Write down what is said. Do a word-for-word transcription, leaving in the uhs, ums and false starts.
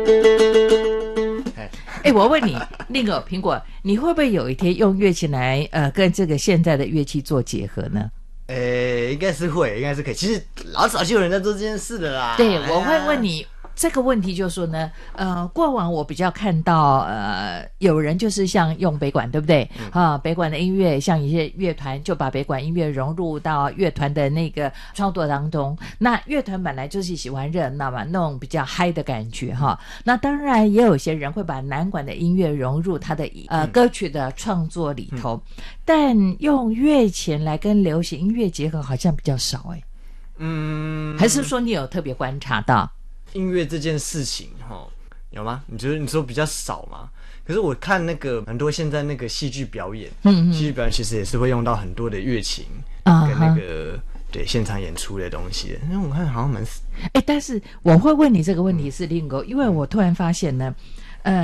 哎、欸，我问你，那个苹果，你会不会有一天用乐器来呃跟这个现在的乐器做结合呢？ 呃、欸，应该是会，应该是可以。其实老早就有人在做这件事的啦。 对，我会问你。这个问题就是说呢，呃，过往我比较看到，呃，有人就是像用北管，对不对？嗯、啊，北管的音乐，像一些乐团就把北管音乐融入到乐团的那个创作当中。那乐团本来就是喜欢热闹嘛，那种比较嗨的感觉哈。那当然也有些人会把南管的音乐融入他的呃歌曲的创作里头，嗯、但用乐琴来跟流行音乐结合好像比较少哎、欸。嗯，还是说你有特别观察到？ 音乐这件事情齁，有吗？你觉得你说比较少吗？可是我看那个很多现在那个戏剧表演，嗯嗯，戏剧表演其实也是会用到很多的乐琴跟那个、uh-huh. 对现场演出的东西。因为我看好像蛮…… 哎，但是我会问你这个问题是另一个，因为我突然发现呢，